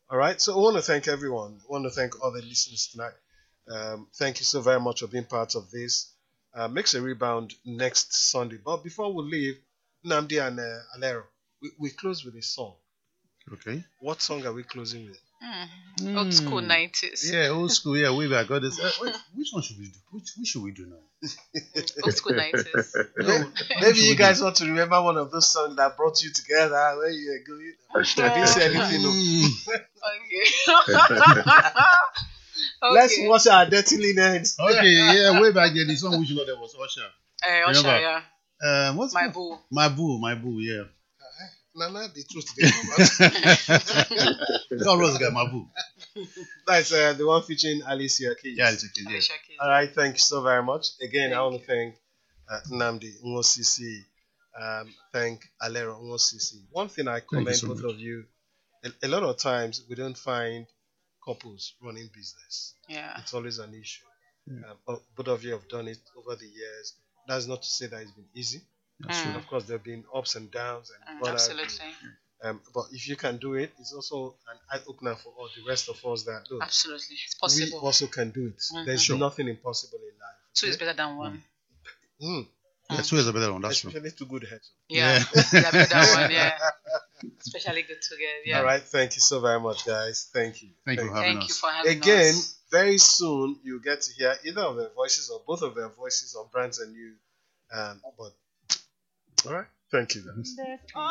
All right. So I want to thank everyone. I want to thank all the listeners tonight. Thank you so very much for being part of this. Makes a rebound next Sunday. But before we leave, Namdi and Alero, we close with a song. Okay. What song are we closing with? Old school Hmm. 90s. Yeah, old school. Yeah, way back. God, wait, which one should we do? Which should we do now? Old school 90s. No, Maybe you guys want to remember one of those songs that brought you together when you were going. I didn't say anything. No. Okay. Let's Okay. wash our dirty linens. Okay, yeah, way back then, the song which there was Usher. Usher, Remember? yeah. What's My that? boo. My boo, yeah. Nana, the truth. They come out. God Rose got my boo. That's the one featuring Alicia Keys. Yeah, it's okay. Yeah. Alicia Keys. All right, thank you so very much. Again, I Thank want to thank Namdi Nwosisi, thank Alero Nwosisi. One thing I Thank you commend so both much. of you, a lot of times we don't find couples running business. Yeah. It's always an issue. Yeah. But both of you have done it over the years. That's not to say that it's been easy. That's And true. of course, there have been ups and downs and what have you. Absolutely. But if you can do it, it's also an eye opener for all the rest of us that look, Absolutely. It's we possible. also can do it. There's Sure. nothing impossible in life. Two is better than one. Mm. Yeah, two is a better one. That's true. Especially two good heads. Yeah. Yeah. Yeah, better than one, yeah. Especially the two together. Yeah. All right. Thank you so very much, guys. Thank you. Thank you for having Thank you us. for having Again, us. very soon you'll get to hear either of their voices or both of their voices on Brands and You. But all right. Thank you, guys.